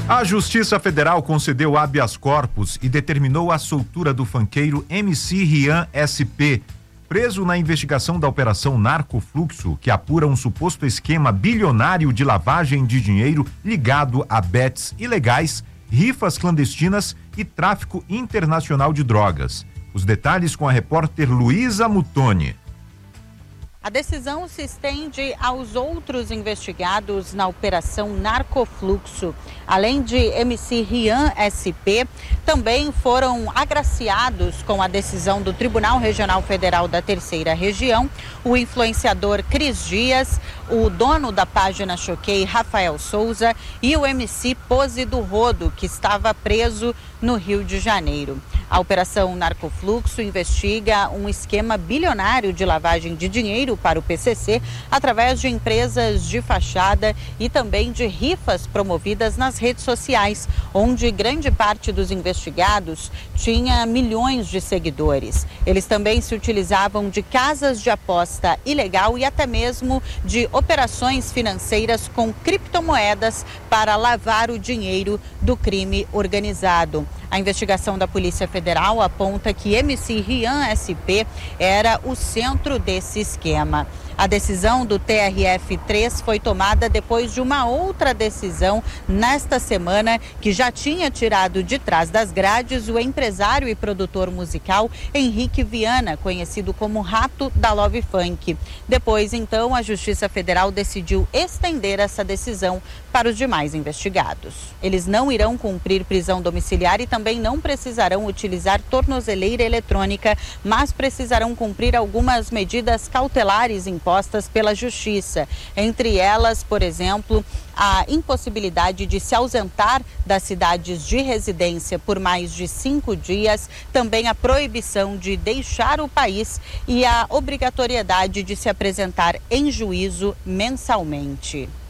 A Justiça Federal concedeu habeas corpus e determinou a soltura do funkeiro MC Rian SP, preso na investigação da Operação Narcofluxo, que apura um suposto esquema bilionário de lavagem de dinheiro ligado a bets ilegais, rifas clandestinas e tráfico internacional de drogas. Os detalhes com a repórter Luísa Mutoni. A decisão se estende aos outros investigados na Operação Narcofluxo. Além de MC Rian SP, também foram agraciados com a decisão do Tribunal Regional Federal da Terceira Região o influenciador Cris Dias, o dono da página Choquei, Rafael Souza, e o MC Pose do Rodo, que estava preso no Rio de Janeiro. A Operação Narcofluxo investiga um esquema bilionário de lavagem de dinheiro para o PCC através de empresas de fachada e também de rifas promovidas nas redes sociais, onde grande parte dos investigados tinha milhões de seguidores. Eles também se utilizavam de casas de aposta ilegal e até mesmo de operações financeiras com criptomoedas para lavar o dinheiro do crime organizado. A investigação da Polícia Federal aponta que MC Rian SP era o centro desse esquema. A decisão do TRF3 foi tomada depois de uma outra decisão nesta semana que já tinha tirado de trás das grades o empresário e produtor musical Henrique Viana, conhecido como Rato da Love Funk. Depois, então, a Justiça Federal decidiu estender essa decisão para os demais investigados. Eles não irão cumprir prisão domiciliar e também não precisarão utilizar tornozeleira eletrônica, mas precisarão cumprir algumas medidas cautelares impostas pela Justiça. Entre elas, por exemplo, a impossibilidade de se ausentar das cidades de residência por mais de 5 dias, também a proibição de deixar o país e a obrigatoriedade de se apresentar em juízo mensalmente.